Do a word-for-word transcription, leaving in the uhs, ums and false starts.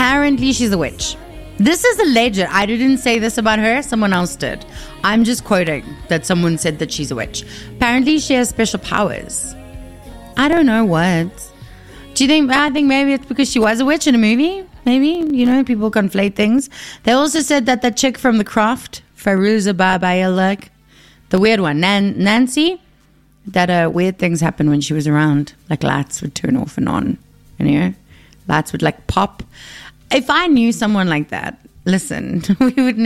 Apparently, she's a witch. This is alleged. I didn't say this about her. Someone else did. I'm just quoting that someone said that she's a witch. Apparently, she has special powers. I don't know what. Do you think, I think maybe it's because she was a witch in a movie? Maybe, you know, people conflate things. They also said that the chick from The Craft, Farouza Babayalak, the weird one, Nan- Nancy, that uh, weird things happened when she was around. Like lights would turn off and on. You know? Lights would like pop. If I knew someone like that, listen, we would